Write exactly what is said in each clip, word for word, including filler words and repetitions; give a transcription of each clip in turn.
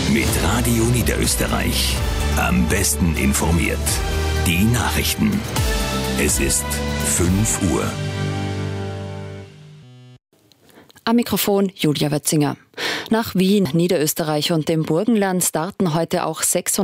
Mit Radio Niederösterreich. Am besten informiert. Die Nachrichten. Es ist fünf Uhr. Am Mikrofon Julia Wötzinger. Nach Wien, Niederösterreich und dem Burgenland starten heute auch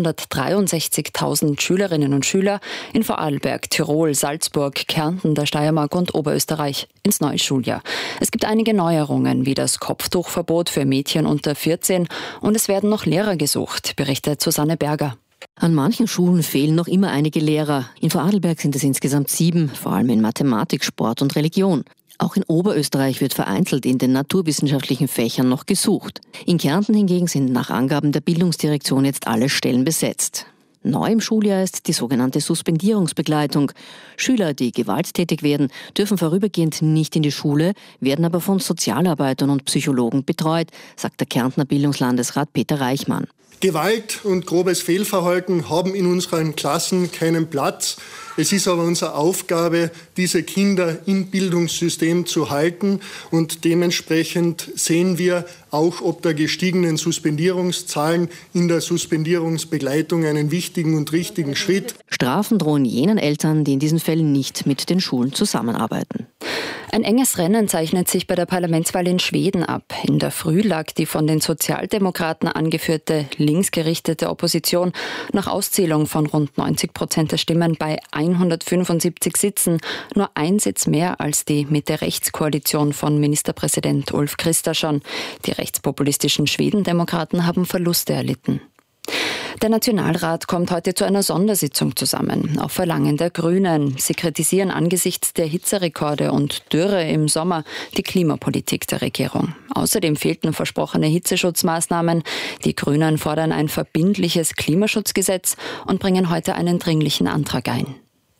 sechshundertdreiundsechzigtausend Schülerinnen und Schüler in Vorarlberg, Tirol, Salzburg, Kärnten, der Steiermark und Oberösterreich ins neue Schuljahr. Es gibt einige Neuerungen, wie das Kopftuchverbot für Mädchen unter vierzehn, und es werden noch Lehrer gesucht, berichtet Susanne Berger. An manchen Schulen fehlen noch immer einige Lehrer. In Vorarlberg sind es insgesamt sieben, vor allem in Mathematik, Sport und Religion. Auch in Oberösterreich wird vereinzelt in den naturwissenschaftlichen Fächern noch gesucht. In Kärnten hingegen sind nach Angaben der Bildungsdirektion jetzt alle Stellen besetzt. Neu im Schuljahr ist die sogenannte Suspendierungsbegleitung. Schüler, die gewalttätig werden, dürfen vorübergehend nicht in die Schule, werden aber von Sozialarbeitern und Psychologen betreut, sagt der Kärntner Bildungslandesrat Peter Reichmann. Gewalt und grobes Fehlverhalten haben in unseren Klassen keinen Platz. Es ist aber unsere Aufgabe, diese Kinder im Bildungssystem zu halten. Und dementsprechend sehen wir auch ob der gestiegenen Suspendierungszahlen in der Suspendierungsbegleitung einen wichtigen und richtigen Schritt. Strafen drohen jenen Eltern, die in diesen Fällen nicht mit den Schulen zusammenarbeiten. Ein enges Rennen zeichnet sich bei der Parlamentswahl in Schweden ab. In der Früh lag die von den Sozialdemokraten angeführte linksgerichtete Opposition nach Auszählung von rund neunzig Prozent der Stimmen bei hundertfünfundsiebzig Sitzen, nur ein Sitz mehr als die Mitte-Rechts-Koalition von Ministerpräsident Ulf Kristersson. Die rechtspopulistischen Schwedendemokraten haben Verluste erlitten. Der Nationalrat kommt heute zu einer Sondersitzung zusammen, auf Verlangen der Grünen. Sie kritisieren angesichts der Hitzerekorde und Dürre im Sommer die Klimapolitik der Regierung. Außerdem fehlten versprochene Hitzeschutzmaßnahmen. Die Grünen fordern ein verbindliches Klimaschutzgesetz und bringen heute einen dringlichen Antrag ein.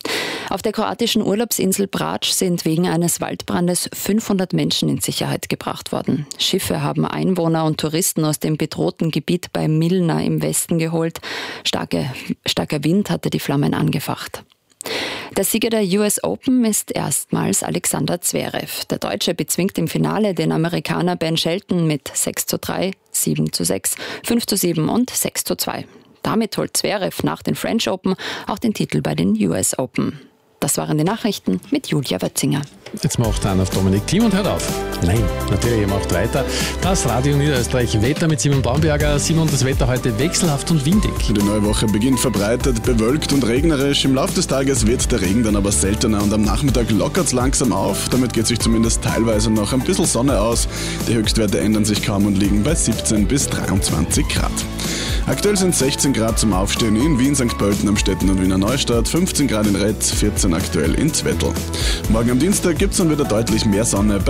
Auf der kroatischen Urlaubsinsel Brač sind wegen eines Waldbrandes fünfhundert Menschen in Sicherheit gebracht worden. Schiffe haben Einwohner und Touristen aus dem bedrohten Gebiet bei Milna im Westen geholt. Starke, starker Wind hatte die Flammen angefacht. Der Sieger der U S Open ist erstmals Alexander Zverev. Der Deutsche bezwingt im Finale den Amerikaner Ben Shelton mit sechs zu drei, sieben zu sechs, fünf zu sieben und sechs zu zwei. Damit holt Zverev nach den French Open auch den Titel bei den U S Open. Das waren die Nachrichten mit Julia Wötzinger. Jetzt macht einer auf Dominik Thiem und hört auf. Nein, natürlich, er macht weiter. Das Radio Niederösterreich Wetter mit Simon Baumberger. Simon, das Wetter heute wechselhaft und windig. Die neue Woche beginnt verbreitet, bewölkt und regnerisch. Im Laufe des Tages wird der Regen dann aber seltener und am Nachmittag lockert es langsam auf. Damit geht sich zumindest teilweise noch ein bisschen Sonne aus. Die Höchstwerte ändern sich kaum und liegen bei siebzehn bis dreiundzwanzig Grad. Aktuell sind sechzehn Grad zum Aufstehen in Wien, Sankt Pölten, Amstetten und Wiener Neustadt, fünfzehn Grad in Retz, vierzehn aktuell in Zwettl. Morgen am Dienstag gibt es dann wieder deutlich mehr Sonne.